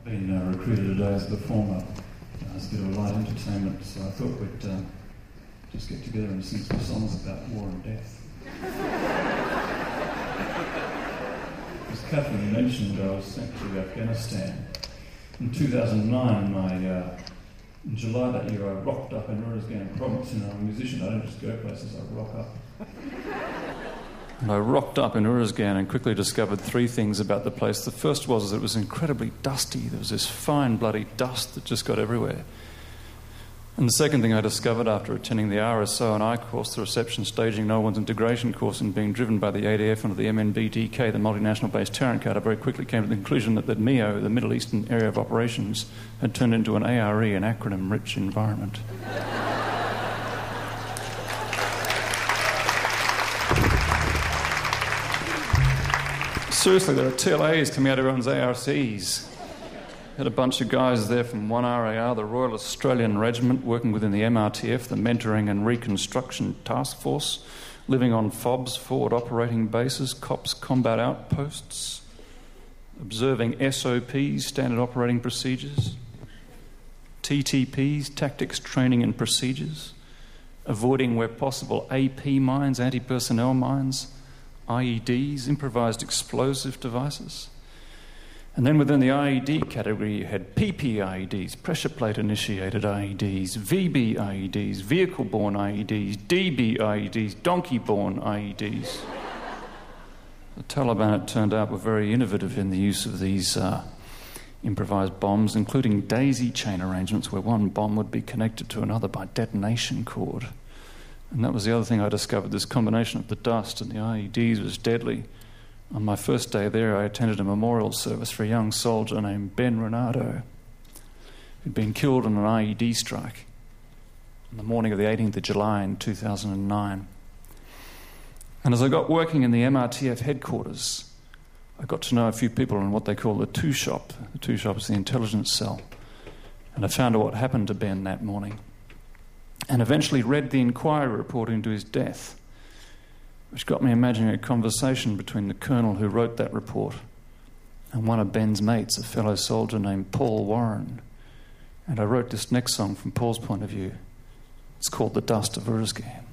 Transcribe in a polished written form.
been recruited today as a performer as a bit of a light entertainment, so I thought we'd just get together and sing some songs about war and death. As Catherine mentioned, I was sent to Afghanistan. In 2009, in July that year, I rocked up in Uruzgan province, and I'm a musician. I don't just go places, I rock up. And I rocked up in Uruzgan and quickly discovered three things about the place. The first was that it was incredibly dusty. There was this fine, bloody dust that just got everywhere. And the second thing I discovered after attending the RSO and I course, the Reception, Staging, No One's Integration course, and being driven by the ADF under the MNBDK, the multinational base terror card, I very quickly came to the conclusion that MEO, the Middle Eastern Area of Operations, had turned into an ARE, an acronym-rich environment. Seriously, there are TLAs coming out of everyone's ARCs. Had a bunch of guys there from 1RAR, the Royal Australian Regiment, working within the MRTF, the Mentoring and Reconstruction Task Force, living on FOBs, forward operating bases, COPS, combat outposts, observing SOPs, standard operating procedures, TTPs, tactics, training and procedures, avoiding where possible AP mines, anti-personnel mines, IEDs, improvised explosive devices. And then within the IED category, you had PP IEDs, pressure plate initiated IEDs, VB IEDs, vehicle-borne IEDs, DB IEDs, donkey-borne IEDs. The Taliban, it turned out, were very innovative in the use of these improvised bombs, including daisy chain arrangements where one bomb would be connected to another by detonation cord. And that was the other thing I discovered. This combination of the dust and the IEDs was deadly. On my first day there, I attended a memorial service for a young soldier named Ben Renato, who'd been killed in an IED strike on the morning of the 18th of July in 2009. And as I got working in the MRTF headquarters, I got to know a few people in what they call the two shop. The two shop is the intelligence cell. And I found out what happened to Ben that morning. And eventually read the inquiry report into his death, which got me imagining a conversation between the colonel who wrote that report and one of Ben's mates, a fellow soldier named Paul Warren. And I wrote this next song from Paul's point of view. It's called The Dust of Uruzgan.